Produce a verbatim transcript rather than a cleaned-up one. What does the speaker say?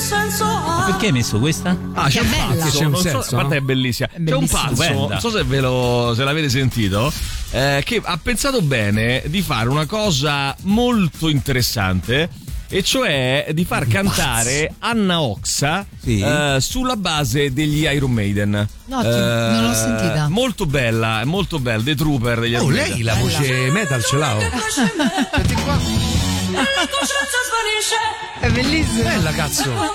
Perché hai messo questa? Ah, c'è Che un bella. pazzo, C'è un non so, senso, a parte no? è bellissima. È C'è un bellissima, pazzo, stupenda. non so se ve lo se l'avete sentito, eh, che ha pensato bene di fare una cosa molto interessante, e cioè di far cantare Anna Oxa Sì. eh, sulla base degli Iron Maiden. No, ti- non l'ho sentita. Molto bella, molto bella, The Trooper degli Oh, Iron lei Maiden. la voce metal ce l'ha. Oh. Senti qua. È bellissima. Bella cazzo.